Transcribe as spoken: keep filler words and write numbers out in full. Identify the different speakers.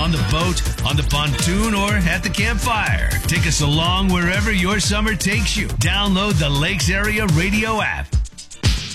Speaker 1: on the boat, on the pontoon, or at the campfire. Take us along wherever your summer takes you. Download the Lakes Area Radio app.